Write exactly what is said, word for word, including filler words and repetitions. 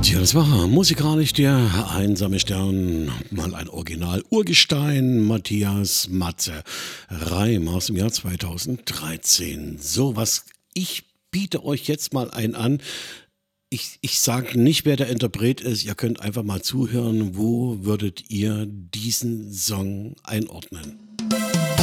Ja, das war musikalisch der einsame Stern, mal ein Original-Urgestein, Matthias Matze Reim aus dem Jahr zweitausenddreizehn. So was, ich biete euch jetzt mal einen an. Ich, ich sage nicht, wer der Interpret ist. Ihr könnt einfach mal zuhören. Wo würdet ihr diesen Song einordnen?